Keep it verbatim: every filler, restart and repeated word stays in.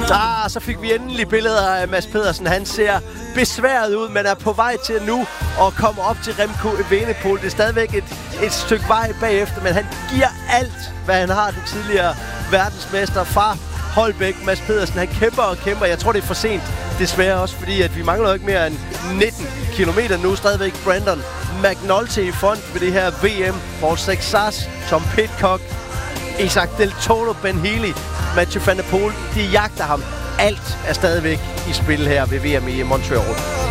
Ah, så fik vi endelig billeder af Mads Pedersen. Han ser besværet ud, men er på vej til nu at komme op til Remco Evenepoel. Det er stadigvæk et, et stykke vej bagefter, men han giver alt, hvad han har, den tidligere verdensmester fra Holbæk. Mads Pedersen, han kæmper og kæmper. Jeg tror, det er for sent, desværre også, fordi at vi mangler ikke mere end nitten kilometer nu. Stadigvæk Brandon McNulty i front ved det her V M. Paul Sexas, Tom Pidcock, Isaac Del Toro, Ben Healy, Mathieu van der Poel. De jagter ham. Alt er stadigvæk i spil her ved V M i Montreal.